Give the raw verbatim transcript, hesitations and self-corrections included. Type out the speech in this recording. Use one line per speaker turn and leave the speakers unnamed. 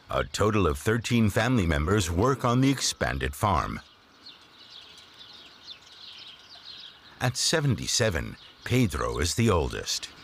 A total of thirteen family members work on the expanded farm. At seventy-seven, Pedro is the oldest.